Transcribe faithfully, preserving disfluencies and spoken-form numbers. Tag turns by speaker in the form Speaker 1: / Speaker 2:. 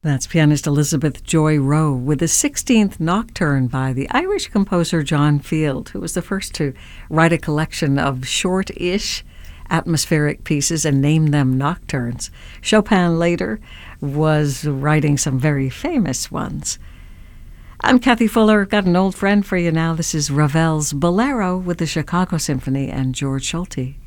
Speaker 1: That's pianist Elizabeth Joy Rowe with the sixteenth Nocturne by the Irish composer John Field, who was the first to write a collection of short-ish atmospheric pieces and name them nocturnes. Chopin later was writing some very famous ones. I'm Kathy Fuller. I've got an old friend for you now. This is Ravel's Bolero with the Chicago Symphony and George Solti.